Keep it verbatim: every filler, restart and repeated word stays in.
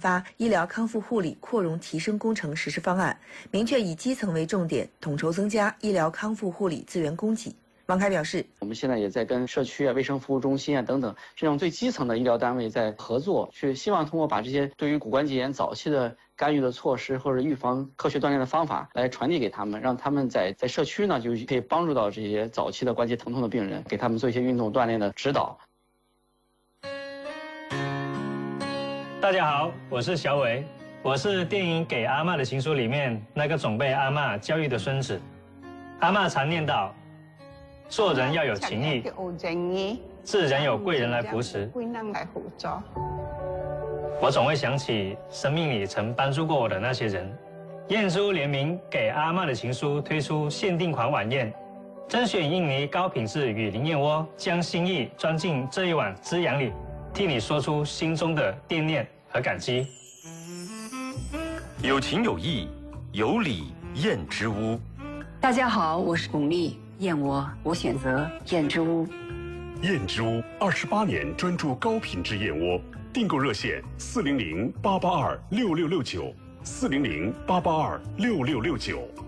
发医疗康复护理扩容提升工程实施方案，明确以基层为重点，统筹增加医疗康复护理资源供给。王凯表示， 我们现在也在跟社区啊、卫生服务中心啊等等这种最基层的医疗单位在合作，去希望通过把这些对于骨关节炎早期的干预的措施或者预防科学锻炼的方法来传递给他们，让他们在在社区呢就可以帮助到这些早期的关节疼痛的病人，给他们做一些运动锻炼的指导。 大家好，我是小伟，我是电影《给阿嬷的情书》里面那个总被阿嬷教育的孙子。阿嬷常念叨，做人要有情义，自然有贵人来扶持。我总会想起生命里曾帮助过我的那些人。燕珠联名《给阿嬷的情书》推出限定款晚宴，甄选印尼高品质雨林燕窝，将心意装进这一碗滋养里，替你说出心中的惦念和感激。 有情有义，有礼燕之屋。 大家好，我是巩俐，燕窝我选择燕之屋。 燕之屋二十八年专注高品质燕窝，订购热线四零零八八二六六六九，四零零八八二六六六九。